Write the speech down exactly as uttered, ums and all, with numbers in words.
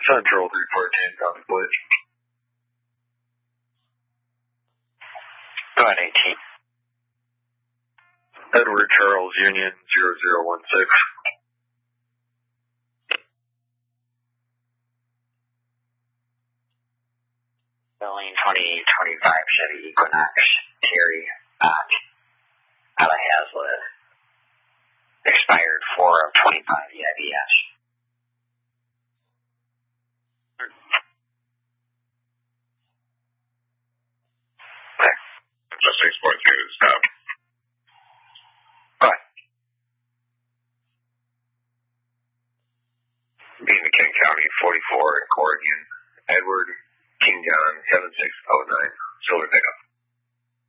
Central three fourteen, copy, please. Go ahead, eighteen. Edward Charles Union zero zero one six. Billing twenty twenty-five Chevy Equinox, Terry, uh, out of Hazlet. Expired four of twenty-five E I B S. Just six point three.